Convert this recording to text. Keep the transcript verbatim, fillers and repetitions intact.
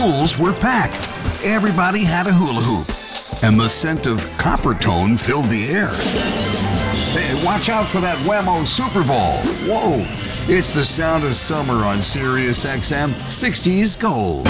pools were packed. Everybody had a hula hoop, and the scent of copper tone filled the air. Hey, watch out for that Whammo Super Bowl. Whoa, it's the sound of summer on Sirius X M sixties Gold.